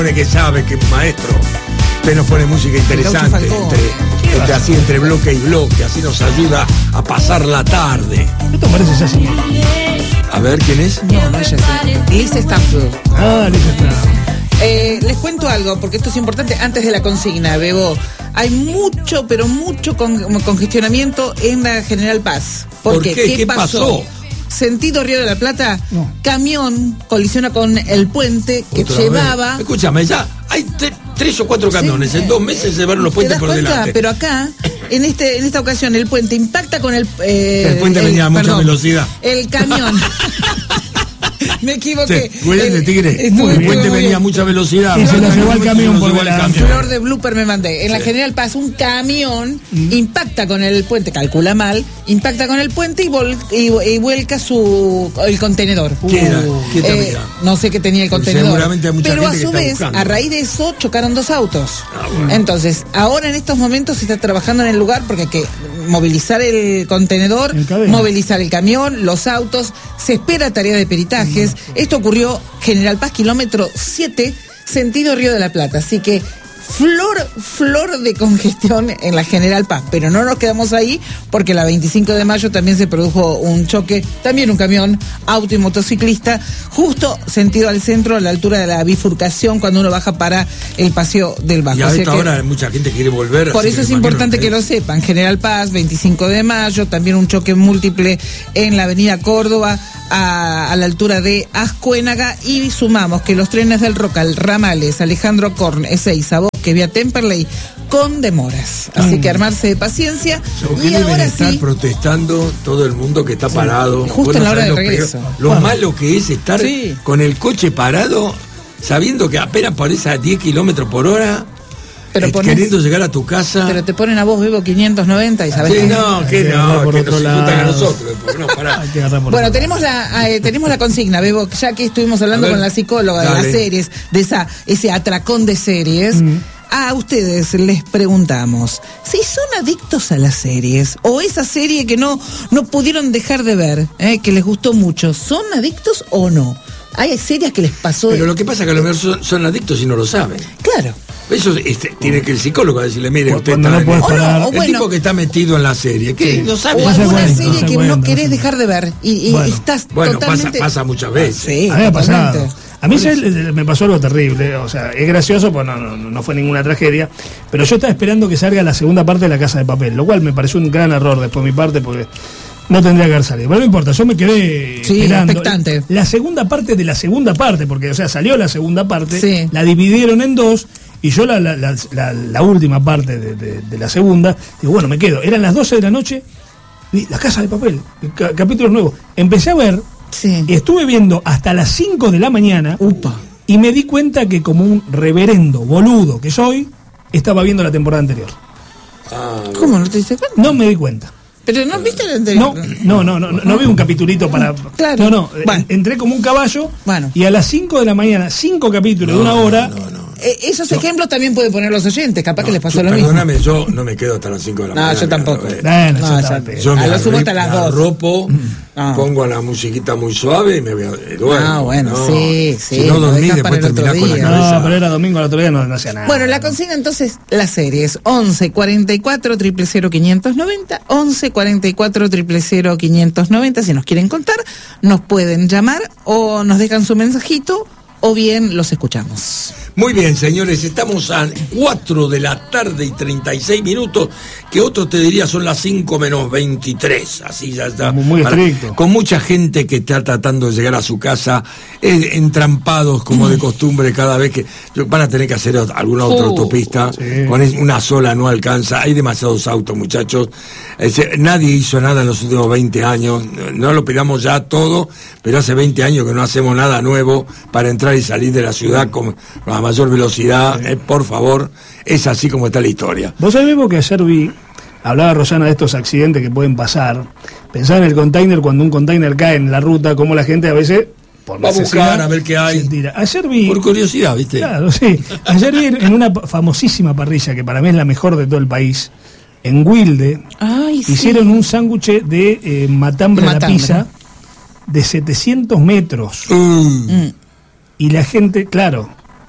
Que sabe que es maestro. Usted nos pone música interesante entre bloque y bloque, así nos ayuda a pasar la tarde. ¿Esto parece así? A ver, ¿quién es? No es Liz Stanfield. Liz Stanfield. Les cuento algo, porque esto es importante antes de la consigna, Bebo. Hay mucho, pero mucho congestionamiento en la General Paz. ¿Por qué? ¿Qué pasó? Sentido Río de la Plata, camión colisiona con el puente que llevaba... Escúchame, ya hay 3 o 4 camiones, en 2 meses se llevaron los puentes por delante. Pero acá, en esta ocasión, el puente impacta con el puente venía a mucha velocidad. El camión... Me equivoqué. Sí, de tigre. El puente venía a mucha velocidad. Y se lo llevó el camión por delante. Flor de blooper me mandé. En la General Paz, un camión impacta con el puente, calcula mal, impacta con el puente y vuelca el contenedor. ¿Qué no sé qué tenía el contenedor. Seguramente hay mucha pero gente a su que vez, buscando. a raíz de eso, chocaron 2 autos. Bueno. Entonces, ahora en estos momentos se está trabajando en el lugar porque hay que movilizar el contenedor, movilizar el camión, los autos. Se espera tarea de peritajes. Esto ocurrió General Paz, kilómetro 7, sentido Río de la Plata. Así que flor de congestión en la General Paz. Pero no nos quedamos ahí, porque la 25 de mayo también se produjo un choque, también un camión, auto y motociclista, justo sentido al centro, a la altura de la bifurcación, cuando uno baja para el Paseo del Bajo. Y a esta hora mucha gente quiere volver. Por eso es importante que lo sepan. General Paz, 25 de mayo, también un choque múltiple en la avenida Córdoba, a la altura de Ascuénaga, y sumamos que los trenes del Rocal, ramales Alejandro Korn, Ezeiza, Bosque, vía Temperley, con demoras. Así que armarse de paciencia. Y ahora estar protestando todo el mundo que está parado. Justo en la hora de regreso. Lo malo que es estar con el coche parado, sabiendo que apenas parece a 10 kilómetros por hora. Pero queriendo llegar a tu casa. Pero te ponen a vos, Bebo, 590 y sabés que nos insultan a nosotros. No, pará. Bueno, tenemos la consigna, Bebo, ya que estuvimos hablando con la psicóloga de las series, de ese atracón de series. A ustedes les preguntamos si son adictos a las series, o esa serie que no pudieron dejar de ver, que les gustó mucho, ¿son adictos o no? Hay series que les pasó... Pero lo que pasa es que a lo mejor son adictos y no lo saben. Claro. Eso tiene que el psicólogo decirle, mire, usted está... el tipo que está metido en la serie, que no sabe... O alguna serie que no querés dejar de ver y estás totalmente... pasa muchas veces. Sí, a mí me ha pasado. A mí me pasó algo terrible, o sea, es gracioso, pues no fue ninguna tragedia, pero yo estaba esperando que salga la segunda parte de La Casa de Papel, lo cual me pareció un gran error después de mi parte, porque no tendría que haber salido. Pero no importa, yo me quedé esperando expectante. La segunda parte de la segunda parte, porque, o sea, salió la segunda parte, la dividieron en 2, y yo la última parte de la segunda, digo, bueno, me quedo. Eran las 12 de la noche, vi La Casa de Papel, capítulos nuevos. Empecé a ver... Y estuve viendo hasta las 5 de la mañana. Y me di cuenta que, como un reverendo boludo que soy, estaba viendo la temporada anterior. ¿Cómo no te diste cuenta? No me di cuenta. ¿Pero no viste la anterior? No vi un capitulito para... Claro. Bueno. Entré como un caballo, y a las 5 de la mañana, 5 capítulos de una hora... Esos ejemplos también pueden poner los oyentes, capaz que les pasó lo mismo. Perdóname, yo no me quedo hasta las 5 de la mañana. No, yo tampoco. Yo me a lo sumo hasta las 2. arropo, pongo la musiquita muy suave y me veo. Sí. Si no dormí, después terminás con la cabeza. No, pero era domingo, al otro día no hacía nada. Bueno, la consigna entonces, las series. 11 44 000 590, 11 44 000 590. Si nos quieren contar, nos pueden llamar o nos dejan su mensajito, o bien los escuchamos. Muy bien, señores, estamos a 4 de la tarde y 36 minutos, que otro te diría son las 5 menos 23, así ya está. Muy estricto. Con mucha gente que está tratando de llegar a su casa, entrampados como de costumbre cada vez que... Van a tener que hacer alguna otra autopista, con una sola no alcanza, hay demasiados autos, muchachos. Nadie hizo nada en los últimos 20 años, no lo pidamos ya todo, pero hace 20 años que no hacemos nada nuevo para entrar y salir de la ciudad con la mayor velocidad, por favor, es así como está la historia. Vos sabés que ayer hablaba Rosana de estos accidentes que pueden pasar, pensaba en el container, cuando un container cae en la ruta, como la gente a veces va a buscar a ver qué hay. Ayer vi, por curiosidad, ¿viste? Claro, sí. Ayer vi en una famosísima parrilla, que para mí es la mejor de todo el país, en Wilde, hicieron un sándwich de matambre a la pizza de 700 metros. Y la gente, claro,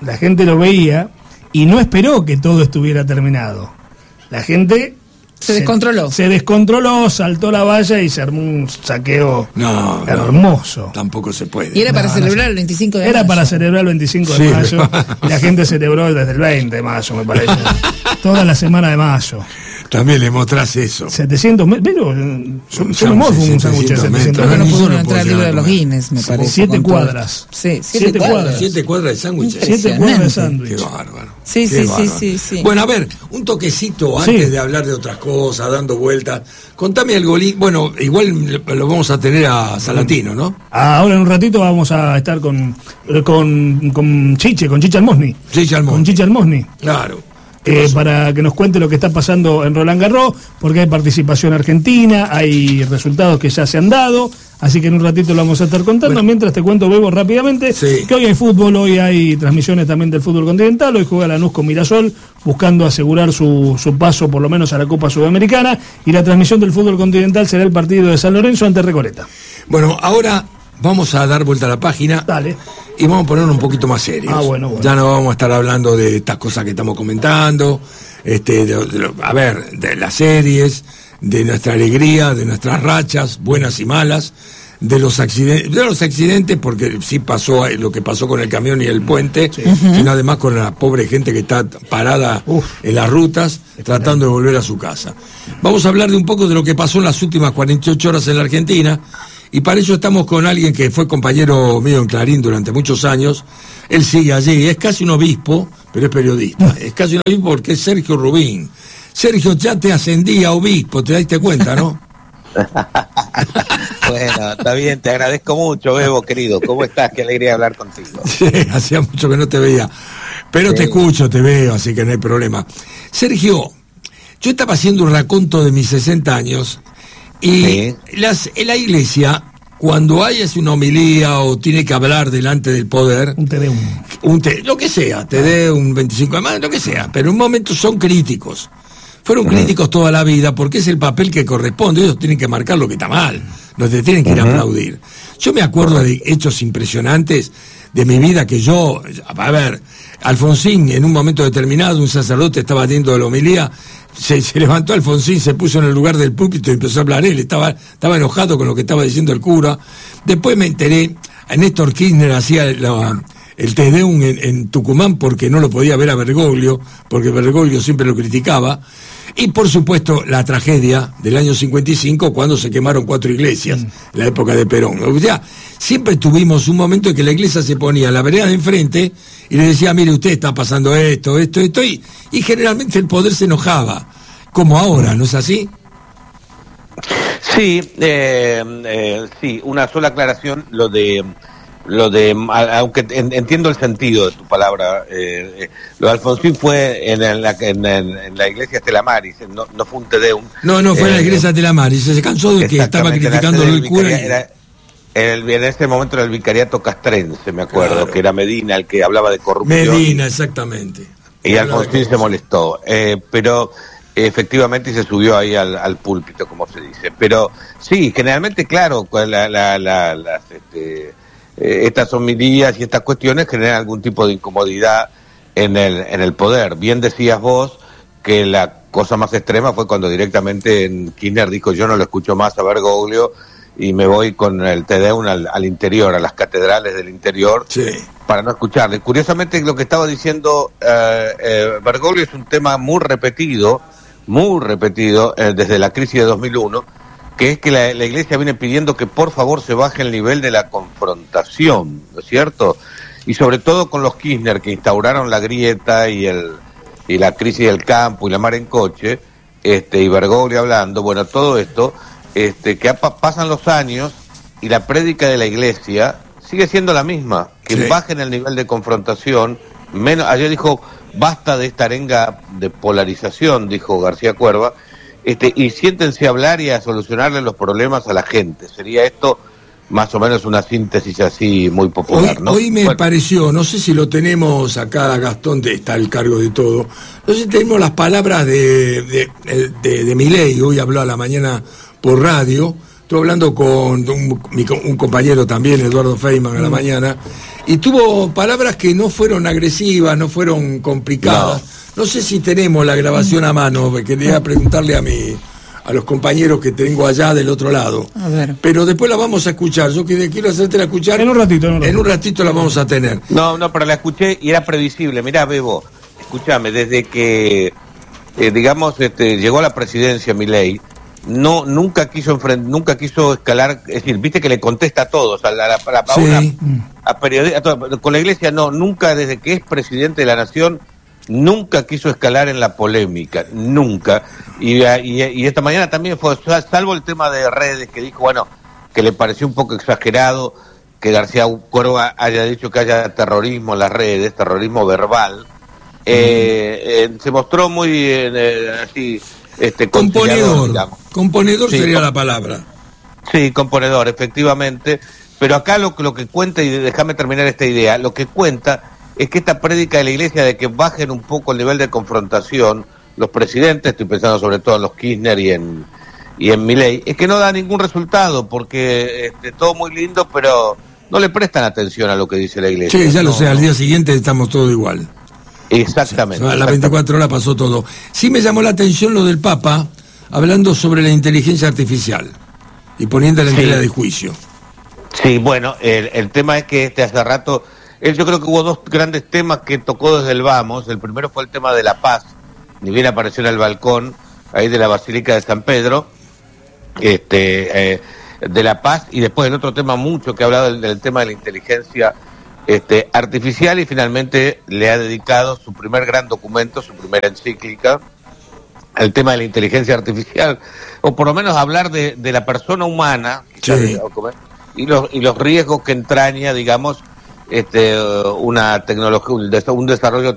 la gente lo veía y no esperó que todo estuviera terminado. La gente se descontroló, saltó la valla y se armó un saqueo hermoso. Tampoco se puede. Y era para celebrar el 25 de mayo. Era para celebrar el 25 de mayo. Y la gente celebró desde el 20 de mayo, me parece. Toda la semana de mayo. También le mostrás eso. 700 metros. Pero yo me morfo un sándwich de 700 metros. No pudo entrar al libro de los Guinness, me parece. 7 cuadras. Sí, 7 cuadras. 7 cuadras de sándwich. 7 cuadras de sándwich. Qué bárbaro. Sí. Bueno, a ver, un toquecito antes de hablar de otras cosas, dando vueltas. Contame algo. Bueno, igual lo vamos a tener a Salatino, ¿no? Ahora en un ratito vamos a estar con Chiche Almosni. Con Chiche Almosni. Claro. Para que nos cuente lo que está pasando en Roland Garros, porque hay participación argentina, hay resultados que ya se han dado, así que en un ratito lo vamos a estar contando. Bueno, mientras te cuento, Bebo, rápidamente, que hoy hay fútbol, hoy hay transmisiones también del fútbol continental, hoy juega Lanús con Mirasol, buscando asegurar su paso por lo menos a la Copa Sudamericana, y la transmisión del fútbol continental será el partido de San Lorenzo ante Recoleta. Bueno, ahora vamos a dar vuelta a la página. Dale. Y vamos a ponernos un poquito más serios. Bueno. Ya no vamos a estar hablando de estas cosas que estamos comentando, de las series, de nuestra alegría, de nuestras rachas, buenas y malas, de los accidentes, porque sí pasó lo que pasó con el camión y el puente, sino además con la pobre gente que está parada en las rutas, tratando de volver a su casa. Vamos a hablar de un poco de lo que pasó en las últimas 48 horas en la Argentina. Y para ello estamos con alguien que fue compañero mío en Clarín durante muchos años. Él sigue allí, es casi un obispo, pero es periodista. Es casi un obispo porque es Sergio Rubín. Sergio, ya te ascendí a obispo, te diste cuenta, ¿no? Bueno, está bien, te agradezco mucho, Bebo, querido. ¿Cómo estás? Qué alegría hablar contigo. Sí, hacía mucho que no te veía. Pero te escucho, te veo, así que no hay problema. Sergio, yo estaba haciendo un raconto de mis 60 años... Y en la iglesia, cuando hay una homilía o tiene que hablar delante del poder... Un Tedeum. Lo que sea, Tedeum, 25 de mayo, lo que sea. Pero en un momento son críticos. Fueron críticos toda la vida porque es el papel que corresponde. Ellos tienen que marcar lo que está mal. No te tienen que ir a aplaudir. Yo me acuerdo de hechos impresionantes de mi vida que yo... A ver, Alfonsín, en un momento determinado, un sacerdote estaba haciendo la homilía... Se levantó Alfonsín, se puso en el lugar del púlpito y empezó a hablar él, estaba enojado con lo que estaba diciendo el cura. Después me enteré, Néstor Kirchner hacía el Tedeum en Tucumán porque no lo podía ver a Bergoglio, porque Bergoglio siempre lo criticaba. Y por supuesto la tragedia del año 55 cuando se quemaron 4 iglesias, en la época de Perón. O sea, siempre tuvimos un momento en que la iglesia se ponía a la vereda de enfrente y le decía, mire, usted está pasando esto, y generalmente el poder se enojaba, como ahora, ¿no es así? Sí, sí, una sola aclaración, lo de aunque entiendo el sentido de tu palabra, lo de Alfonsín fue en la iglesia Stella Maris, no fue un Tedeum. No, fue en la iglesia Stella Maris, se cansó de que estaba criticando el cura. En ese momento era el vicariato castrense, me acuerdo, que era Medina el que hablaba de corrupción. Medina, exactamente. Y Alfonsín se molestó, pero efectivamente se subió ahí al púlpito, como se dice. Pero sí, generalmente, claro, estas homilías y estas cuestiones generan algún tipo de incomodidad en el poder. Bien decías vos que la cosa más extrema fue cuando directamente Kirchner dijo, yo no lo escucho más a Bergoglio y me voy con el Tedeum al interior, a las catedrales del interior, para no escucharle. Curiosamente, lo que estaba diciendo Bergoglio es un tema muy repetido desde la crisis de 2001, que es que la iglesia viene pidiendo que por favor se baje el nivel de la confrontación, ¿no es cierto? Y sobre todo con los Kirchner, que instauraron la grieta y la crisis del campo y la mar en coche, y Bergoglio hablando, bueno, todo esto, que pasan los años y la prédica de la iglesia sigue siendo la misma, que bajen el nivel de confrontación, ayer dijo, basta de esta arenga de polarización, dijo García Cuerva, y siéntense a hablar y a solucionarle los problemas a la gente. Sería esto más o menos una síntesis así muy popular, ¿no? Hoy me pareció, no sé si lo tenemos acá, Gastón está al cargo de todo, no sé si tenemos las palabras de Milei, hoy habló a la mañana por radio, estuve hablando con un compañero también, Eduardo Feynman, a la mañana, y tuvo palabras que no fueron agresivas, no fueron complicadas. No sé si tenemos la grabación a mano, quería preguntarle a los compañeros que tengo allá del otro lado. A ver. Pero después la vamos a escuchar. Yo quiero hacértela escuchar. En un ratito. En un ratito la vamos a tener. No, pero la escuché y era previsible. Mirá, Bebo, escúchame, desde que, llegó a la presidencia Milei, nunca quiso escalar, es decir, viste que le contesta a todos, a periodistas, con la Iglesia nunca, desde que es presidente de la Nación, nunca quiso escalar en la polémica, nunca. Y esta mañana también fue, salvo el tema de redes, que dijo, que le pareció un poco exagerado que García Córdoba haya dicho que haya terrorismo en las redes, terrorismo verbal. Se mostró muy así, componedor sí, sería la palabra. Sí, componedor, efectivamente. Pero acá lo que cuenta, y déjame terminar esta idea, lo que cuenta es que esta prédica de la Iglesia de que bajen un poco el nivel de confrontación los presidentes, estoy pensando sobre todo en los Kirchner y en Milei, es que no da ningún resultado, porque todo muy lindo, pero no le prestan atención a lo que dice la Iglesia. Sí, ya lo sé, al día siguiente estamos todos igual. Exactamente. A las 24 horas pasó todo. Sí me llamó la atención lo del Papa, hablando sobre la inteligencia artificial y poniéndola en tela de juicio. Sí, bueno, el tema es que hace rato, yo creo que hubo dos grandes temas que tocó desde el Vamos. El primero fue el tema de la paz, ni bien apareció en el balcón ahí de la Basílica de San Pedro, de la paz, y después el otro tema mucho que ha hablado del tema de la inteligencia artificial, y finalmente le ha dedicado su primer gran documento, su primera encíclica, al tema de la inteligencia artificial, o por lo menos hablar de la persona humana, sí, y los riesgos que entraña, digamos, una tecnología, un desarrollo